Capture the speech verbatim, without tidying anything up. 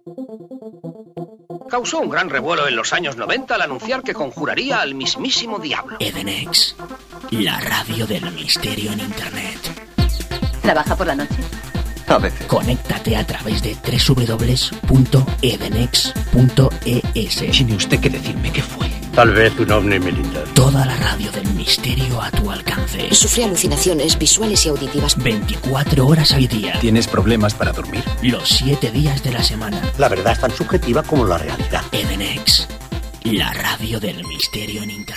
Causó un gran revuelo en los años noventa al anunciar que conjuraría al mismísimo diablo. Edenex, la radio del misterio en Internet. ¿Trabaja por la noche? A veces. Conéctate a través de doble u doble u doble u punto edenex punto es. ¿Tiene usted que decirme qué fue? Tal vez un ovni militar. Toda la radio del misterio a tu alcance. Sufrí alucinaciones visuales y auditivas. veinticuatro horas al día. ¿Tienes problemas para dormir? Los siete días de la semana. La verdad es tan subjetiva como la realidad. Edenex, la radio del misterio en Internet.